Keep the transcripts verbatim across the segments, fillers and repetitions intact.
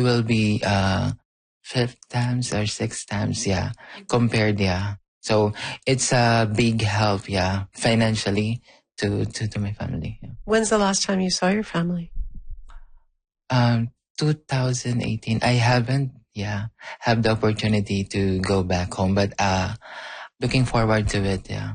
will be uh fifth times or six times, yeah, compared, yeah. So it's a big help, yeah, financially to to, to my family. Yeah. When's the last time you saw your family? Um, twenty eighteen. I haven't, yeah, have the opportunity to go back home, but uh, looking forward to it, yeah.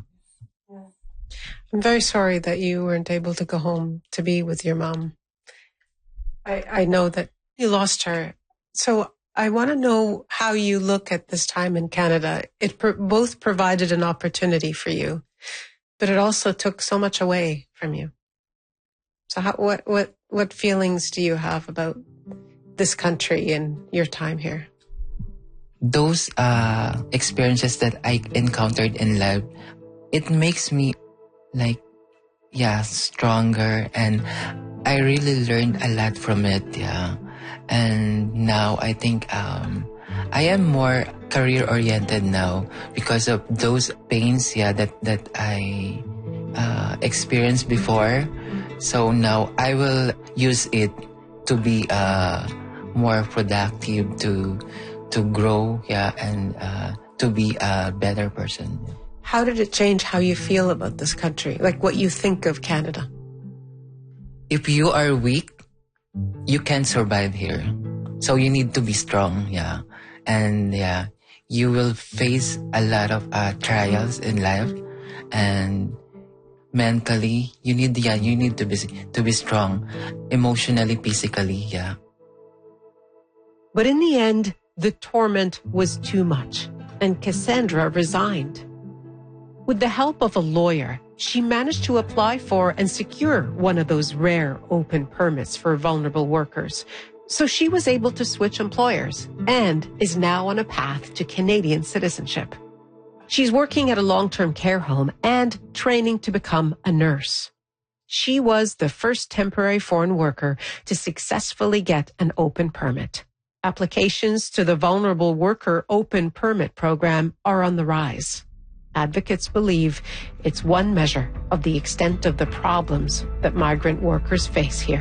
I'm very sorry that you weren't able to go home to be with your mom. I, I know that you lost her. So I want to know how you look at this time in Canada. It pro- both provided an opportunity for you, but it also took so much away from you. So how, what, what, what feelings do you have about this country and your time here? Those uh, experiences that I encountered in life, it makes me like, yeah, stronger, and I really learned a lot from it, yeah. And now I think um, I am more career oriented now because of those pains, yeah, that that I uh, experienced before. So now I will use it to be uh, more productive, to to grow, yeah, and uh, to be a better person. How did it change how you feel about this country? Like what you think of Canada? If you are weak, you can't survive here. So you need to be strong, yeah. And yeah, you will face a lot of uh, trials in life, and mentally, you need, yeah, you need to be to be strong, emotionally, physically, yeah. But in the end, the torment was too much, and Cassandra resigned. With the help of a lawyer, she managed to apply for and secure one of those rare open permits for vulnerable workers. So she was able to switch employers and is now on a path to Canadian citizenship. She's working at a long-term care home and training to become a nurse. She was the first temporary foreign worker to successfully get an open permit. Applications to the Vulnerable Worker Open Permit program are on the rise. Advocates believe it's one measure of the extent of the problems that migrant workers face here.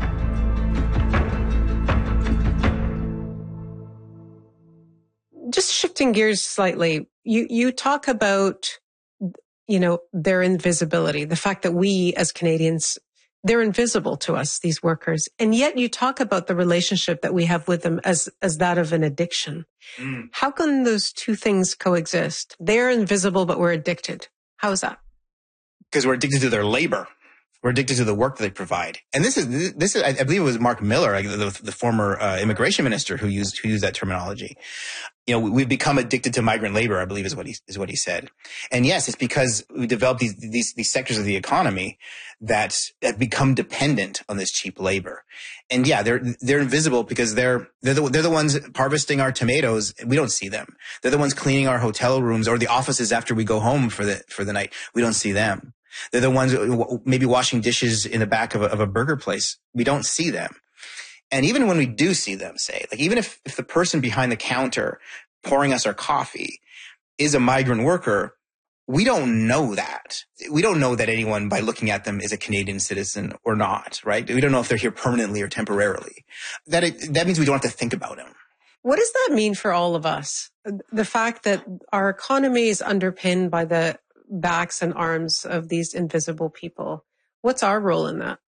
Just shifting gears slightly, you, you talk about, you know, their invisibility, the fact that we as Canadians, they're invisible to us, these workers. And yet you talk about the relationship that we have with them as, as that of an addiction. Mm. How can those two things coexist? They're invisible, but we're addicted. How is that? Because we're addicted to their labor. We're addicted to the work that they provide. And this is, this is, I believe it was Mark Miller, the, the former uh, immigration minister who used, who used that terminology. You know, we've become addicted to migrant labor, I believe is what he, is what he said. And yes, it's because we developed these, these, these sectors of the economy that have become dependent on this cheap labor. And yeah, they're, they're invisible because they're, they're the, they're the ones harvesting our tomatoes. We don't see them. They're the ones cleaning our hotel rooms or the offices after we go home for the, for the night. We don't see them. They're the ones maybe washing dishes in the back of a, of a burger place. We don't see them. And even when we do see them, say, like even if, if the person behind the counter pouring us our coffee is a migrant worker, we don't know that. We don't know that anyone by looking at them is a Canadian citizen or not, right? We don't know if they're here permanently or temporarily. That it, that means we don't have to think about them. What does that mean for all of us? The fact that our economy is underpinned by the backs and arms of these invisible people. What's our role in that?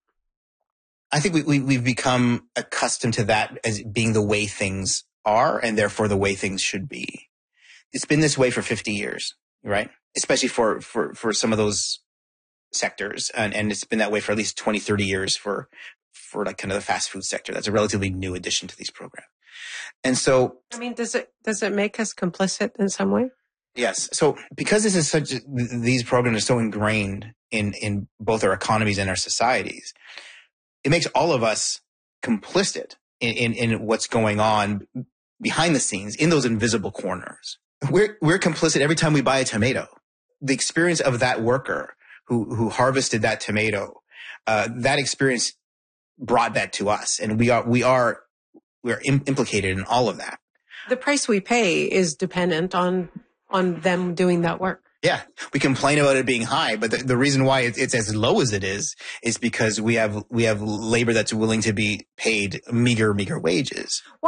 I think we, we, we've become accustomed to that as being the way things are and therefore the way things should be. It's been this way for fifty years, right? Especially for, for, for some of those sectors. And, and it's been that way for at least twenty, thirty years for, for like kind of the fast food sector. That's a relatively new addition to these programs. And so, I mean, does it, does it make us complicit in some way? Yes. So because this is such, these programs are so ingrained in, in both our economies and our societies, it makes all of us complicit in, in, in what's going on behind the scenes in those invisible corners. We're, we're complicit every time we buy a tomato. The experience of that worker who, who harvested that tomato, uh, that experience brought that to us. And we are, we are, we are im- implicated in all of that. The price we pay is dependent on, on them doing that work. Yeah, we complain about it being high, but the, the reason why it's, it's as low as it is is because we have we have labor that's willing to be paid meager, meager wages.